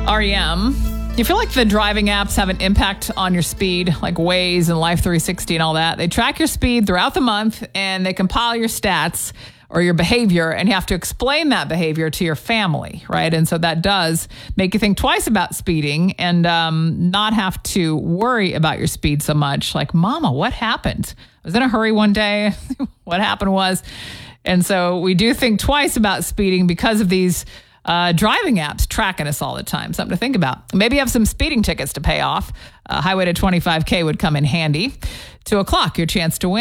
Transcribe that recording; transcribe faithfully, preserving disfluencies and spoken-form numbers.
R E M. Do you feel like the driving apps have an impact on your speed, like Waze and Life three sixty and all that? They track your speed throughout the month, and they compile your stats or your behavior, and you have to explain that behavior to your family, right? And so that does make you think twice about speeding and um, not have to worry about your speed so much. Like, Mama, what happened? I was in a hurry one day. What happened was... And so we do think twice about speeding because of these uh, driving apps tracking us all the time. Something to think about. Maybe you have some speeding tickets to pay off. Uh, Highway to twenty-five K would come in handy. Two o'clock, your chance to win.